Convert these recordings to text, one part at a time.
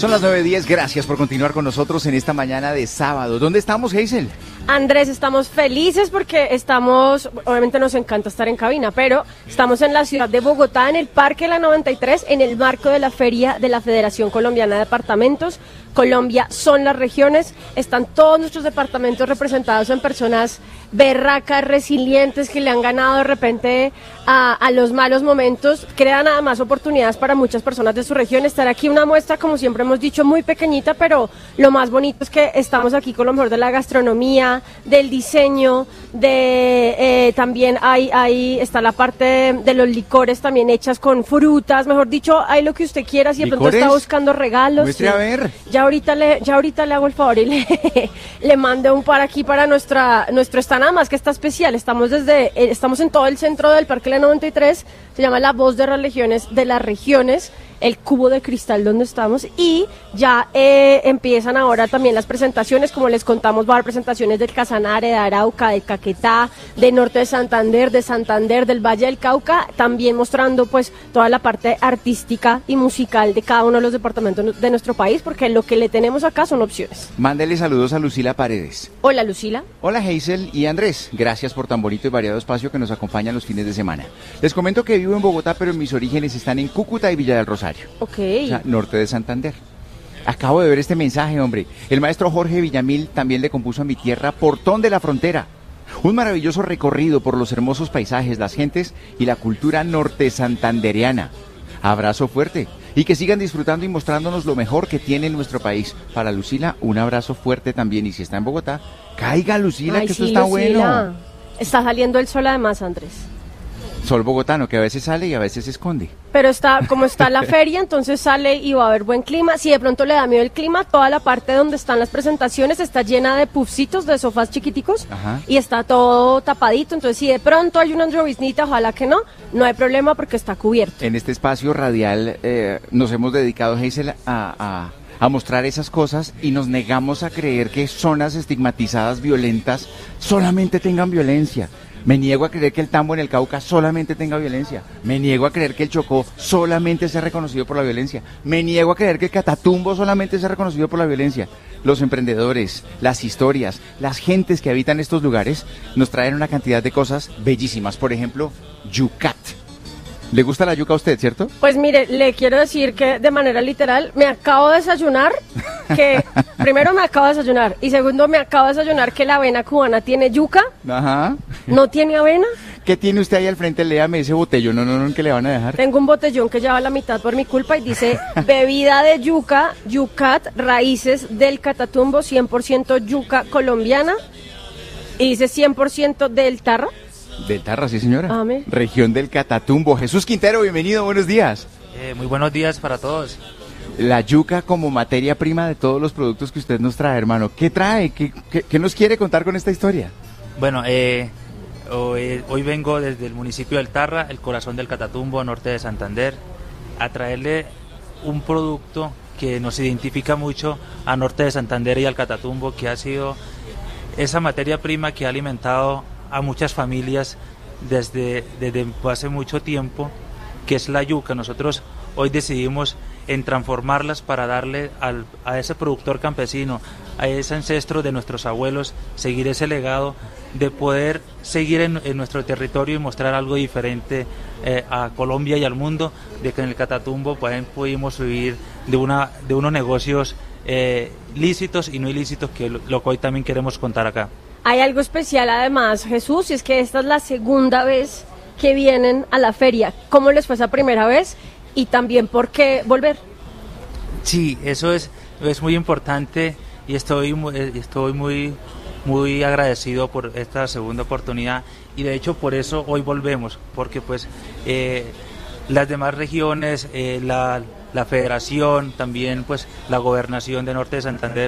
Son las 9:10, gracias por continuar con nosotros en esta mañana de sábado. ¿Dónde estamos, Hazel? Andrés, estamos felices porque obviamente nos encanta estar en cabina, pero estamos en la ciudad de Bogotá, en el Parque La 93, en el marco de la Feria de la Federación Colombiana de Departamentos. Colombia son las regiones, están todos nuestros departamentos representados en personas berracas, resilientes, que le han ganado de repente a los malos momentos, crean además oportunidades para muchas personas de su región. Estar aquí una muestra, como siempre hemos dicho, muy pequeñita, pero lo más bonito es que estamos aquí con lo mejor de la gastronomía, del diseño, también ahí está la parte de los licores también hechas con frutas, mejor dicho, hay lo que usted quiera, si de pronto está buscando regalos. Muestre a ver. Ya ahorita le hago el favor y le mando un par aquí para nuestro stand, nada más que está especial. Estamos en todo el centro del Parque La 93, se llama La Voz de las Regiones, el cubo de cristal donde estamos, y ya empiezan ahora también las presentaciones, como les contamos, va a haber presentaciones del Casanare, de Arauca, de Caquetá, de Norte de Santander, del Valle del Cauca, también mostrando pues toda la parte artística y musical de cada uno de los departamentos de nuestro país, porque lo que le tenemos acá son opciones. Mándele saludos a Lucila Paredes. Hola, Lucila. Hola, Hazel y Andrés. Gracias por tan bonito y variado espacio que nos acompaña los fines de semana. Les comento que vivo en Bogotá, pero mis orígenes están en Cúcuta y Villa del Rosario. Ok. O sea, norte de Santander. Acabo de ver este mensaje, hombre. El maestro Jorge Villamil también le compuso a mi tierra Portón de la Frontera. Un maravilloso recorrido por los hermosos paisajes, las gentes y la cultura norte santandereana. Abrazo fuerte y que sigan disfrutando y mostrándonos lo mejor que tiene nuestro país. Para Lucila, un abrazo fuerte también. Y si está en Bogotá, caiga, Lucila. Ay, que sí, esto está Lucila. Bueno. Está saliendo el sol además, Andrés. Sol bogotano, que a veces sale y a veces se esconde. Pero como está la feria, entonces sale y va a haber buen clima. Si de pronto le da miedo el clima, toda la parte donde están las presentaciones está llena de pufcitos, de sofás chiquiticos. Ajá. Y está todo tapadito. Entonces, si de pronto hay una lloviznita, ojalá que no hay problema porque está cubierto. En este espacio radial nos hemos dedicado, Hazel, a mostrar esas cosas, y nos negamos a creer que zonas estigmatizadas, violentas, solamente tengan violencia. Me niego a creer que el Tambo en el Cauca solamente tenga violencia. Me niego a creer que el Chocó solamente sea reconocido por la violencia. Me niego a creer que el Catatumbo solamente sea reconocido por la violencia. Los emprendedores, las historias, las gentes que habitan estos lugares nos traen una cantidad de cosas bellísimas. Por ejemplo, yucat. ¿Le gusta la yuca a usted, cierto? Pues mire, le quiero decir que de manera literal me acabo de desayunar, que primero me acabo de desayunar y segundo me acabo de desayunar que la avena cubana tiene yuca. Ajá. ¿No tiene avena? ¿Qué tiene usted ahí al frente? Léame ese botellón, no, que le van a dejar. Tengo un botellón que lleva la mitad por mi culpa y dice bebida de yuca, yucat, raíces del Catatumbo, 100% yuca colombiana, y dice 100% del Tarra. Del Tarra, sí, señora. Amén. Región del Catatumbo. Jesús Quintero, bienvenido, buenos días. Muy buenos días para todos. La yuca como materia prima de todos los productos que usted nos trae, hermano. ¿Qué trae? ¿Qué nos quiere contar con esta historia? Bueno, hoy vengo desde el municipio del Tarra, el corazón del Catatumbo, norte de Santander, a traerle un producto que nos identifica mucho a norte de Santander y al Catatumbo, que ha sido esa materia prima que ha alimentado a muchas familias desde hace mucho tiempo, que es la yuca. Nosotros hoy decidimos en transformarlas para darle a ese productor campesino, a ese ancestro de nuestros abuelos, seguir ese legado de poder seguir en nuestro territorio y mostrar algo diferente a Colombia y al mundo, de que en el Catatumbo pudimos vivir de unos negocios lícitos y no ilícitos, que lo que hoy también queremos contar acá. Hay algo especial además, Jesús, y es que esta es la segunda vez que vienen a la feria. ¿Cómo les fue esa primera vez? Y también, ¿por qué volver? Sí, eso es muy importante, y estoy muy agradecido por esta segunda oportunidad, y de hecho por eso hoy volvemos, porque pues las demás regiones, la federación, también pues la gobernación de Norte de Santander,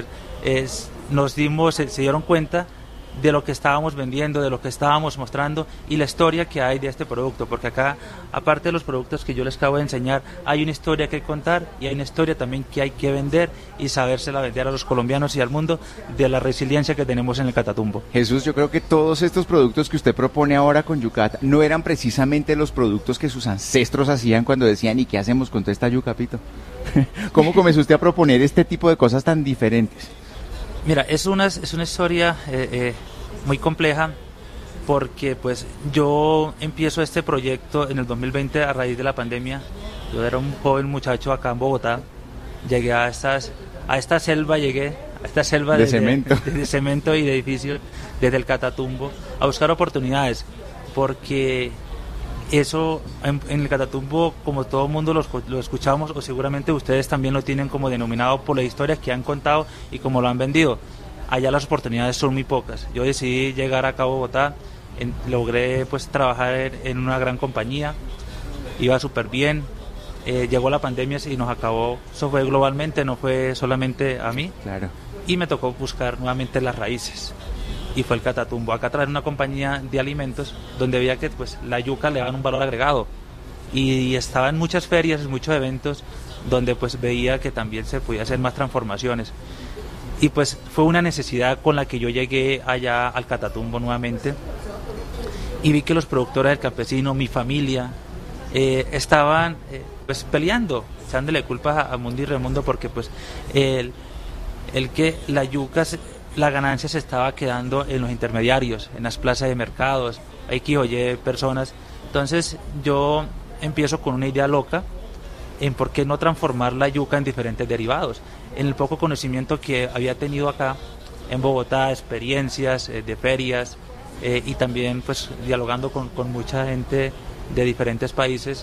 se dieron cuenta de lo que estábamos vendiendo, de lo que estábamos mostrando y la historia que hay de este producto, porque acá, aparte de los productos que yo les acabo de enseñar, hay una historia que contar y hay una historia también que hay que vender y sabérsela vender a los colombianos y al mundo, de la resiliencia que tenemos en el Catatumbo. Jesús, yo creo que todos estos productos que usted propone ahora con Yucat no eran precisamente los productos que sus ancestros hacían cuando decían: ¿y qué hacemos con toda esta yuca, Pito? ¿Cómo comenzó usted a proponer este tipo de cosas tan diferentes? Mira, es una historia muy compleja, porque pues yo empiezo este proyecto en el 2020 a raíz de la pandemia. Yo era un joven muchacho acá en Bogotá, llegué a esta selva de cemento. De cemento y de edificios desde el Catatumbo a buscar oportunidades, porque eso en el Catatumbo, como todo el mundo lo escuchamos, o seguramente ustedes también lo tienen como denominado por las historias que han contado y como lo han vendido, allá las oportunidades son muy pocas. Yo decidí llegar acá a Bogotá, logré pues trabajar en una gran compañía, iba súper bien. Llegó la pandemia y nos acabó. Eso fue globalmente, no fue solamente a mí. Claro. Y me tocó buscar nuevamente las raíces. Y fue el Catatumbo. Acá traer una compañía de alimentos donde veía que pues la yuca le daban un valor agregado. Y estaba en muchas ferias, en muchos eventos, donde pues veía que también se podía hacer más transformaciones. Y pues fue una necesidad con la que yo llegué allá al Catatumbo nuevamente. Y vi que los productores del campesino, mi familia, estaban pues peleando, echándole culpas a Mundo y Remundo, porque pues el que la yuca, la ganancia se estaba quedando en los intermediarios, en las plazas de mercados, X o Y personas. Entonces yo empiezo con una idea loca en por qué no transformar la yuca en diferentes derivados. En el poco conocimiento que había tenido acá en Bogotá, experiencias de ferias, y también pues dialogando con mucha gente de diferentes países,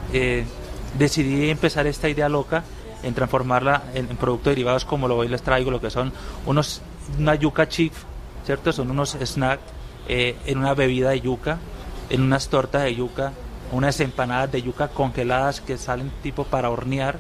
decidí empezar esta idea loca en transformarla en productos derivados, como lo hoy les traigo, lo que son una yuca chip, ¿cierto? Son unos snacks en una bebida de yuca, en unas tortas de yuca, unas empanadas de yuca congeladas que salen tipo para hornear.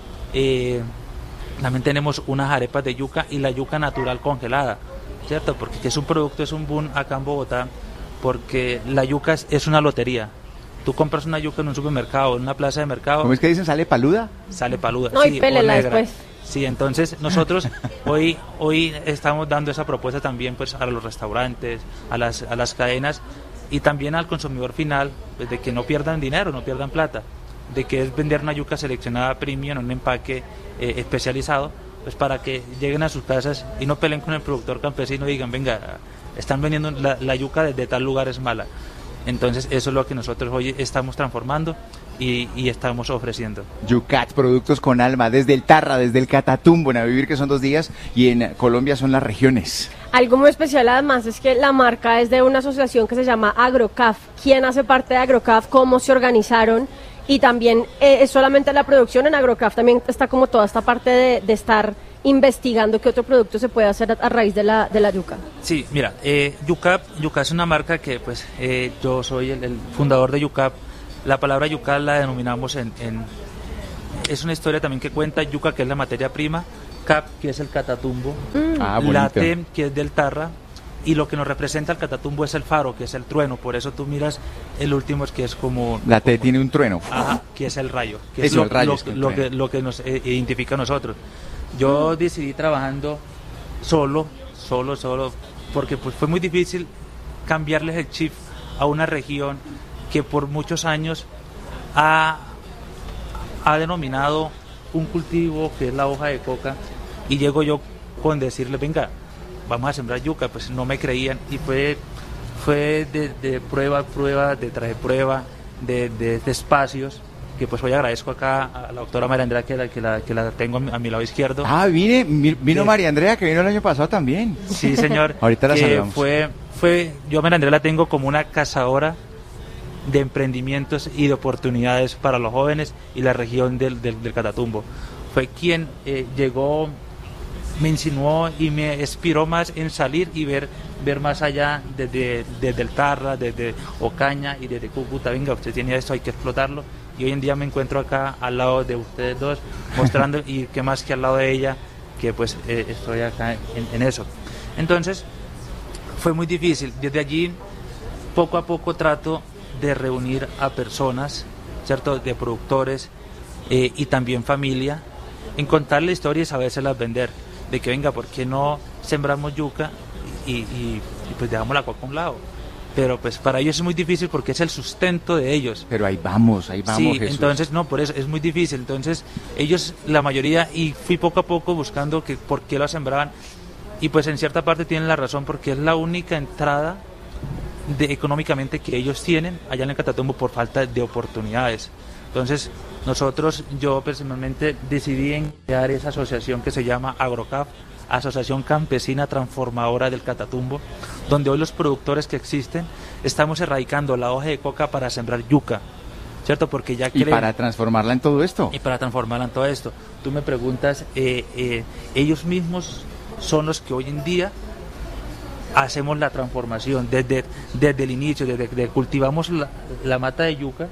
También tenemos unas arepas de yuca y la yuca natural congelada, ¿cierto? Porque es un producto, es un boom acá en Bogotá, porque la yuca es una lotería. Tú compras una yuca en un supermercado, en una plaza de mercado. ¿Cómo es que dicen? ¿Sale paluda? Sale paluda. No, sí, y pélela después. Sí, entonces nosotros hoy estamos dando esa propuesta también pues a los restaurantes, a las cadenas, y también al consumidor final, pues, de que no pierdan dinero, no pierdan plata, de que es vender una yuca seleccionada premium en un empaque especializado, pues para que lleguen a sus casas y no peleen con el productor campesino y digan, venga, están vendiendo la yuca desde tal lugar, es mala. Entonces eso es lo que nosotros hoy estamos transformando y estamos ofreciendo. Yucat, productos con alma, desde el Tarra, desde el Catatumbo, en A Vivir, que son 2 días, y en Colombia son las regiones. Algo muy especial además es que la marca es de una asociación que se llama AgroCaf. ¿Quién hace parte de AgroCaf? ¿Cómo se organizaron? Y también es solamente la producción. En AgroCaf también está como toda esta parte de estar investigando qué otro producto se puede hacer a raíz de la yuca. Sí, mira, Yucap es una marca que pues yo soy el fundador de Yucap. La palabra yuca la denominamos es una historia también que cuenta yuca, que es la materia prima, cap, que es el Catatumbo, late, que es del Tarra, y lo que nos representa el Catatumbo es el faro, que es el trueno. Por eso tú miras el último, es que es como... La T tiene un trueno. Ajá, que es el rayo, que eso, es lo que nos identifica a nosotros. Yo decidí trabajando solo, porque pues fue muy difícil cambiarles el chip a una región que por muchos años ha denominado un cultivo que es la hoja de coca, y llego yo con decirles, venga, vamos a sembrar yuca. Pues no me creían, y fue de prueba, de traer prueba, de espacios, que pues hoy agradezco acá a la doctora María Andrea, que la tengo a mi lado izquierdo. Ah, vino María Andrea, que vino el año pasado también. Sí, señor. Ahorita la saludamos. Yo a María Andrea la tengo como una cazadora de emprendimientos y de oportunidades para los jóvenes y la región del Catatumbo. Fue quien llegó, me insinuó y me inspiró más en salir y ver más allá desde el Tarra, desde Ocaña y desde Cúcuta. Venga, usted tiene esto, hay que explotarlo. Y hoy en día me encuentro acá al lado de ustedes dos, mostrando, y qué más que al lado de ella, que pues estoy acá en eso. Entonces fue muy difícil. Desde allí poco a poco trato de reunir a personas, ¿cierto?, de productores y también familia, en contar la historia y sabérselas vender, de que venga, ¿por qué no sembramos yuca y pues dejamos la coca a un lado? pero pues para ellos es muy difícil porque es el sustento de ellos. Pero ahí vamos, Sí, Jesús. entonces no, por eso es muy difícil. Entonces ellos, la mayoría, y fui poco a poco buscando que por qué lo sembraban, y pues en cierta parte tienen la razón porque es la única entrada económicamente que ellos tienen allá en el Catatumbo por falta de oportunidades. Entonces yo personalmente decidí en crear esa asociación que se llama AgroCaf, Asociación Campesina Transformadora del Catatumbo, donde hoy los productores que existen estamos erradicando la hoja de coca para sembrar yuca, ¿cierto? Porque ya ¿Y para transformarla en todo esto? Y para transformarla en todo esto. Tú me preguntas, ellos mismos son los que hoy en día hacemos la transformación desde el inicio, desde cultivamos la mata de yuca,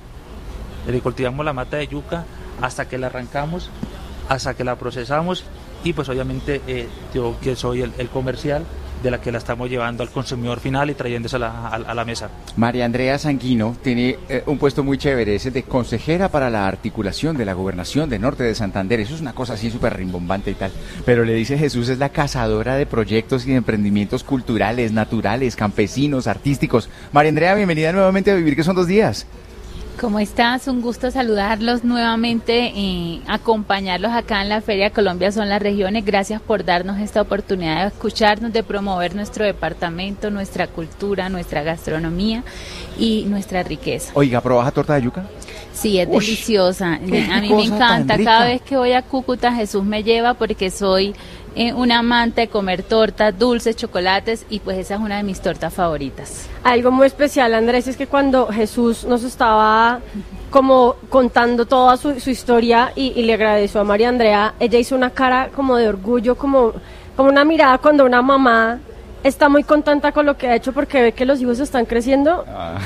hasta que la arrancamos, hasta que la procesamos, y pues obviamente yo que soy el comercial de la que la estamos llevando al consumidor final y trayéndosela a la mesa. María Andrea Sanguino tiene un puesto muy chévere, es el de consejera para la articulación de la gobernación de Norte de Santander. Eso es una cosa así súper rimbombante y tal, pero le dice Jesús, es la cazadora de proyectos y de emprendimientos culturales, naturales, campesinos, artísticos. María Andrea, bienvenida nuevamente a Vivir, que son 2 días. ¿Cómo estás? Un gusto saludarlos nuevamente, acompañarlos acá en la Feria Colombia Son las Regiones. Gracias por darnos esta oportunidad de escucharnos, de promover nuestro departamento, nuestra cultura, nuestra gastronomía y nuestra riqueza. Oiga, ¿probaja torta de yuca? Sí, es deliciosa. A mí me encanta. Cada vez que voy a Cúcuta, Jesús me lleva porque soy una amante de comer tortas, dulces, chocolates, y pues esa es una de mis tortas favoritas. Algo muy especial, Andrés, es que cuando Jesús nos estaba como contando toda su historia y le agradeció a María Andrea, ella hizo una cara como de orgullo, como una mirada cuando una mamá está muy contenta con lo que ha hecho porque ve que los hijos están creciendo.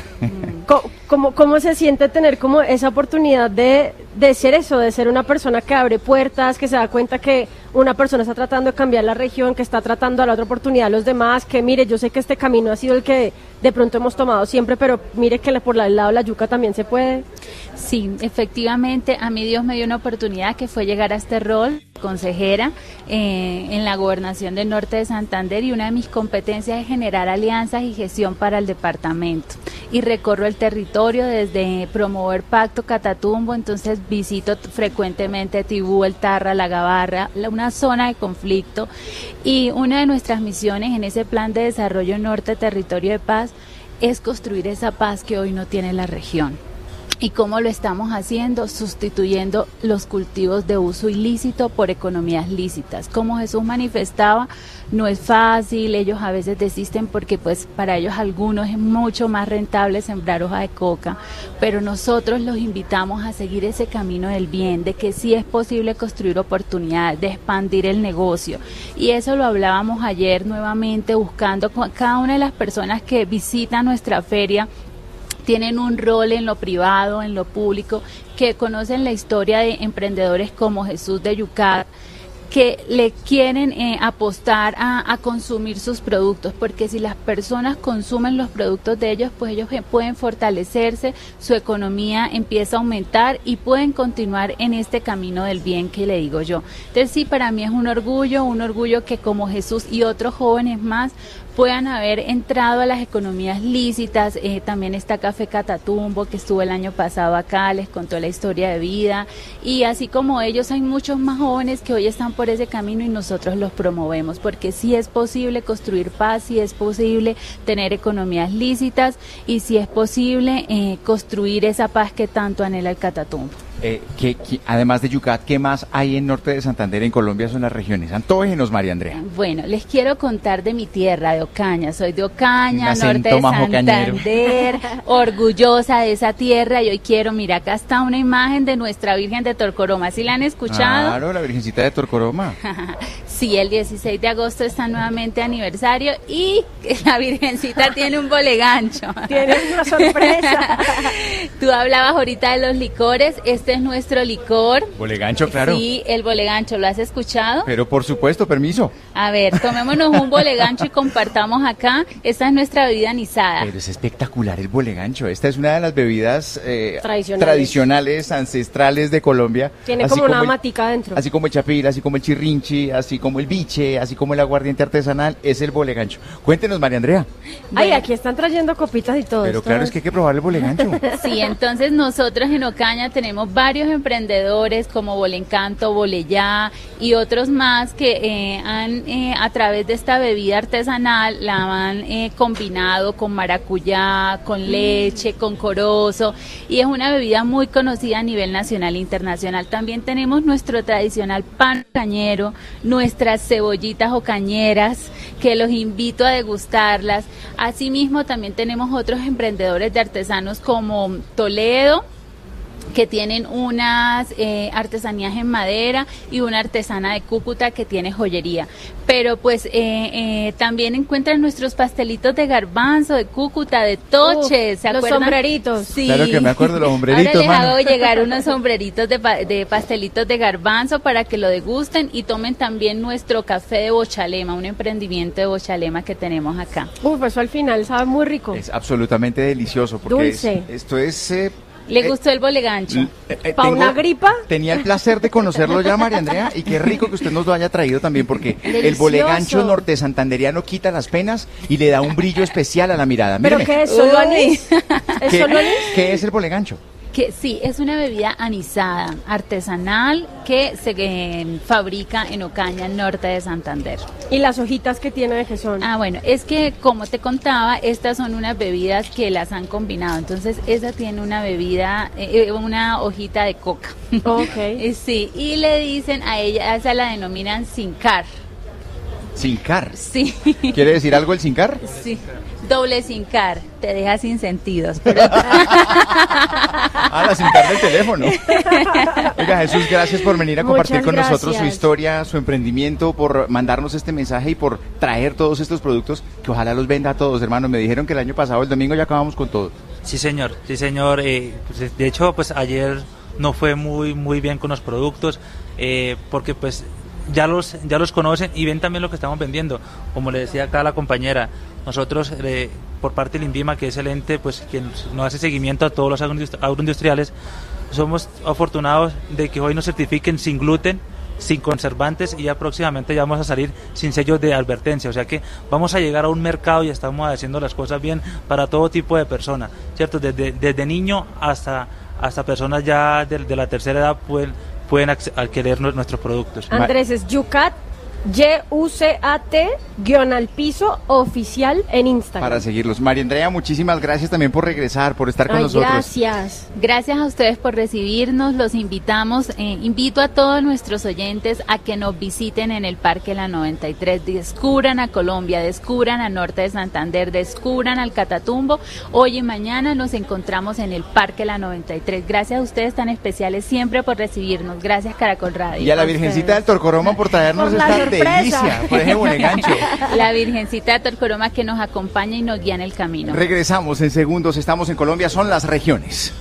¿Cómo se siente tener como esa oportunidad de ser eso, de ser una persona que abre puertas, que se da cuenta que una persona está tratando de cambiar la región, que está tratando a la otra oportunidad a los demás, que mire, yo sé que este camino ha sido el que de pronto hemos tomado siempre, pero mire que por el lado de la yuca también se puede? Sí, efectivamente, a mí Dios me dio una oportunidad que fue llegar a este rol, consejera, en la gobernación del Norte de Santander, y una de mis competencias es generar alianzas y gestión para el departamento. Y recorro el territorio desde promover Pacto Catatumbo, entonces visito frecuentemente Tibú, El Tarra, La Gabarra, una zona de conflicto, y una de nuestras misiones en ese plan de desarrollo norte, territorio de paz, es construir esa paz que hoy no tiene la región. ¿Y cómo lo estamos haciendo? Sustituyendo los cultivos de uso ilícito por economías lícitas. Como Jesús manifestaba, no es fácil, ellos a veces desisten porque pues para ellos algunos es mucho más rentable sembrar hoja de coca, pero nosotros los invitamos a seguir ese camino del bien, de que sí es posible construir oportunidades, de expandir el negocio. Y eso lo hablábamos ayer nuevamente, buscando con cada una de las personas que visitan nuestra feria, tienen un rol en lo privado, en lo público, que conocen la historia de emprendedores como Jesús de Yucat, que le quieren apostar a consumir sus productos, porque si las personas consumen los productos de ellos, pues ellos pueden fortalecerse, su economía empieza a aumentar y pueden continuar en este camino del bien que le digo yo. Entonces sí, para mí es un orgullo que como Jesús y otros jóvenes más puedan haber entrado a las economías lícitas. También está Café Catatumbo, que estuvo el año pasado acá, les contó la historia de vida, y así como ellos hay muchos más jóvenes que hoy están por ese camino y nosotros los promovemos, porque sí es posible construir paz, sí es posible tener economías lícitas y sí es posible construir esa paz que tanto anhela el Catatumbo. Además de Yucat, ¿qué más hay en Norte de Santander, en Colombia, son las regiones? Antógenos, María Andrea. Bueno, les quiero contar de mi tierra, de Ocaña. Soy de Ocaña, Norte de Santander, orgullosa de esa tierra. Y hoy quiero, mira, acá está una imagen de nuestra Virgen de Torcoroma. ¿Sí la han escuchado? Claro, la Virgencita de Torcoroma. Sí, el 16 de agosto está nuevamente aniversario y la Virgencita tiene un bolegancho. Tiene una sorpresa. Tú hablabas ahorita de los licores. Este es nuestro licor. Bolegancho, claro. Sí, el bolegancho, ¿lo has escuchado? Pero por supuesto, permiso. A ver, tomémonos un bolegancho y compartamos acá. Esta es nuestra bebida anisada. Pero es espectacular el bolegancho. Esta es una de las bebidas tradicionales, ancestrales de Colombia. Tiene como una matica dentro. Así como el chapil, así como el chirrinchi, así como como el biche, así como el aguardiente artesanal, es el bolegancho. Cuéntenos, María Andrea. Ay, Bueno. aquí están trayendo copitas y todo. Pero esto claro, es que hay que probar el bolegancho. Sí, entonces nosotros en Ocaña tenemos varios emprendedores como Bolencanto, Boleyá y otros más que han a través de esta bebida artesanal la han combinado con maracuyá, con leche, con corozo, y es una bebida muy conocida a nivel nacional e internacional. También tenemos nuestro tradicional pan cañero, nuestras cebollitas ocañeras, que los invito a degustarlas. Asimismo, también tenemos otros emprendedores de artesanos como Toledo, que tienen unas artesanías en madera, y una artesana de Cúcuta que tiene joyería. Pero pues también encuentran nuestros pastelitos de garbanzo, de Cúcuta, de Toche, ¿se los acuerdan? sombreritos. Sí. Claro que me acuerdo de los sombreritos, Ahora les mano. hago llegar unos sombreritos de pastelitos de garbanzo para que lo degusten, y tomen también nuestro café de Bochalema, un emprendimiento de Bochalema que tenemos acá. Uf, eso al final sabe muy rico. Es absolutamente delicioso porque Dulce. esto es... ¿Le gustó el bolegancho? ¿Pa' una gripa? Tenía el placer de conocerlo ya, María Andrea, y qué rico que usted nos lo haya traído también, porque el Delicioso. bolegancho norte santanderiano quita las penas y le da un brillo especial a la mirada. ¿Pero Míreme. qué es? ¿Solo Uy. anís? ¿Es ¿Qué, solo anís? qué es el bolegancho? Que sí, es una bebida anisada, artesanal, que se fabrica en Ocaña, norte de Santander. ¿Y las hojitas que tiene de qué son? Ah, bueno, es que como te contaba, estas son unas bebidas que las han combinado. Entonces, esa tiene una bebida, una hojita de coca. Ok. Sí, y le dicen a ella, a esa la denominan sincar. Sincar. Sí, ¿Quiere decir algo el sincar? sí. Doble sincar, te deja sin sentidos. Pero... Ah, la sincar del teléfono. Oiga, Jesús, gracias por venir a compartir Muchas con nosotros su gracias. historia, su emprendimiento, por mandarnos este mensaje y por traer todos estos productos que ojalá los venda a todos, hermanos. Me dijeron que el año pasado, el domingo, ya acabamos con todo. Sí, señor, sí, señor. Pues, de hecho, pues ayer no fue muy bien con los productos, porque pues ya los conocen y ven también lo que estamos vendiendo. Como le decía acá la compañera, nosotros por parte del INVIMA, que es el ente pues que nos hace seguimiento a todos los agroindustriales, somos afortunados de que hoy nos certifiquen sin gluten, sin conservantes, y ya próximamente ya vamos a salir sin sellos de advertencia. O sea que vamos a llegar a un mercado y estamos haciendo las cosas bien para todo tipo de personas, ¿cierto? Desde niño hasta personas ya de la tercera edad pueden adquirir nuestros productos. Andrés, es Yucat, YUCAT, _al_piso, oficial en Instagram. Para seguirlos. María Andrea, muchísimas gracias también por regresar, por estar con Ay, nosotros. gracias. Gracias a ustedes por recibirnos, los invitamos, invito a todos nuestros oyentes a que nos visiten en el Parque La 93, descubran a Colombia, descubran a Norte de Santander, descubran al Catatumbo. Hoy y mañana nos encontramos en el Parque La 93. Gracias a ustedes tan especiales siempre por recibirnos. Gracias, Caracol Radio. Y a la A Virgencita ustedes. del Torcoroma por traernos Por la esta sorpresa. delicia, por ese bolegancho. La Virgencita de Torcoroma que nos acompaña y nos guía en el camino. Regresamos en segundos, estamos en Colombia, son las regiones.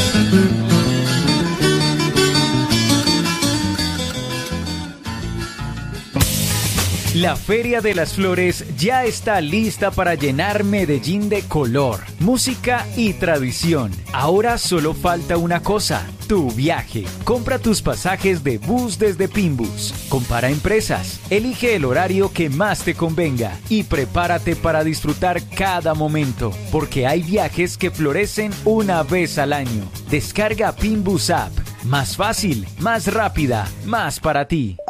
La Feria de las Flores ya está lista para llenar Medellín de color, música y tradición. Ahora solo falta una cosa, tu viaje. Compra tus pasajes de bus desde Pimbus. Compara empresas, elige el horario que más te convenga y prepárate para disfrutar cada momento, porque hay viajes que florecen una vez al año. Descarga Pimbus App. Más fácil, más rápida, más para ti.